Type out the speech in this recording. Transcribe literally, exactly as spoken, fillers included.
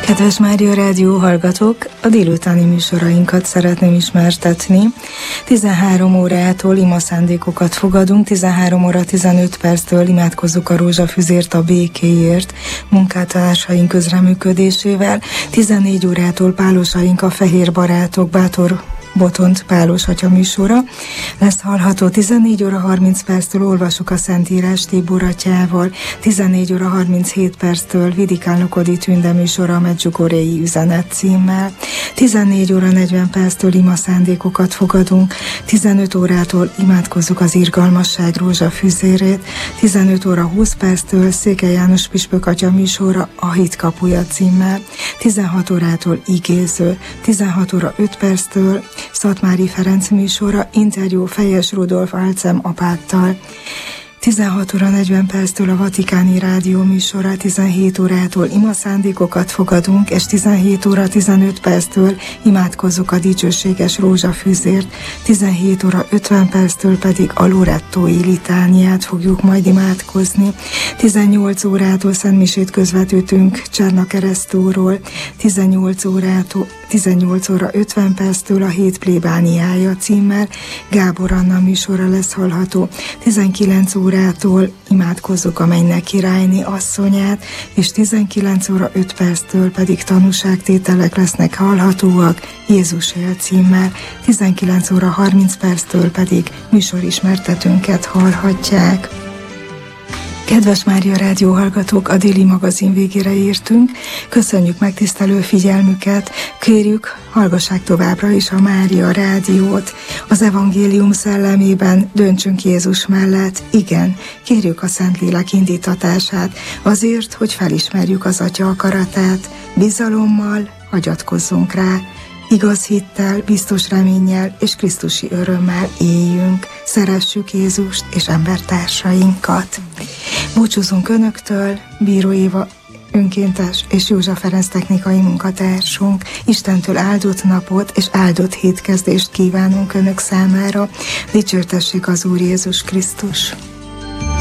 Kedves Mária Rádió hallgatók, a délutáni műsorainkat szeretném ismertetni. tizenhárom órától imaszándékokat fogadunk, tizenhárom óra tizenöt perctől imádkozzuk a rózsafüzért a békéért munkátársaink közreműködésével, tizennégy órától pálosaink a fehér barátok bátor Botont Pálos atya műsora lesz hallható, tizennégy óra harminc perctől olvasok a Szentírás Tibor atyával, tizennégy óra harminchét perctől Vidikálnokodi Tünde műsora a Medjugorjei üzenet címmel, tizennégy óra negyven perctől imaszándékokat fogadunk, tizenöt órától imádkozzuk az irgalmasság rózsafüzérét, tizenöt óra húsz perctől Székely János püspök atya műsora a Hit kapuja címmel, tizenhat órától igéző, tizenhat óra öt perctől Szatmári Ferenc műsora, interjú Fejes Rudolf Alcem apáttal, tizenhat óra negyven perctől a Vatikáni Rádió műsora, tizenhét órától imaszándékokat fogadunk, és tizenhét óra tizenöt perctől imádkozzuk a dicsőséges rózsafűzért, tizenhét óra ötven perctől pedig a Lorettói litániát fogjuk majd imádkozni, tizennyolc órától szentmisét közvetítünk Cserna keresztúról, tizennyolc órától tizennyolc óra ötven perctől a Hét plébániája címmel Gábor Anna műsora lesz hallható, tizenkilenc órától imádkozzuk a mennyek királyné asszonyát, és tizenkilenc óra öt perctől pedig tanúságtételek lesznek hallhatóak Jézus él címmel, tizenkilenc óra harminc perctől pedig műsorismertetőnket hallhatják. Kedves Mária Rádió hallgatók, a déli magazin végére értünk. Köszönjük megtisztelő figyelmüket, kérjük, hallgassák továbbra is a Mária Rádiót. Az evangélium szellemében döntsünk Jézus mellett, igen, kérjük a Szentlélek indítatását, azért, hogy felismerjük az Atya akaratát, bizalommal hagyatkozzunk rá, igaz hittel, biztos reménnyel és krisztusi örömmel éljünk, szeressük Jézust és embertársainkat. Búcsúzunk Önöktől, Bíró Éva önkéntes és Józsa Ferenc technikai munkatársunk. Istentől áldott napot és áldott hétkezdést kívánunk Önök számára. Dicsértessék az Úr Jézus Krisztus!